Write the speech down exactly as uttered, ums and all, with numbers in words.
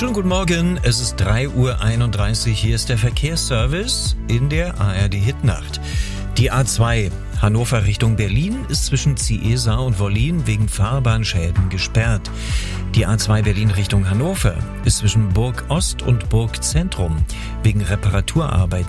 Schönen guten Morgen, es ist drei Uhr einunddreißig, hier ist der Verkehrsservice in der A R D Hitnacht. Die A zwei Hannover Richtung Berlin ist zwischen Ciesa und Wollin wegen Fahrbahnschäden gesperrt. Die A zwei Berlin Richtung Hannover ist zwischen Burg Ost und Burg Zentrum wegen Reparaturarbeiten